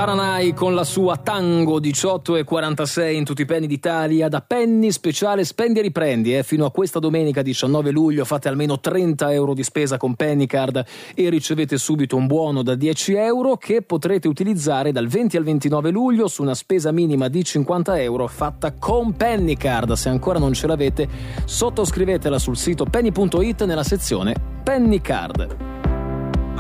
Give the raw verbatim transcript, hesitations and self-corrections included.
Taranai con la sua Tango, diciotto e quarantasei in tutti i penny d'Italia. Da Penny speciale spendi e riprendi, eh. Fino a questa domenica diciannove luglio fate almeno trenta euro di spesa con Pennycard e ricevete subito un buono da dieci euro che potrete utilizzare dal venti al ventinove luglio su una spesa minima di cinquanta euro fatta con Pennycard. Se ancora non ce l'avete, sottoscrivetela sul sito penny punto it nella sezione Pennycard.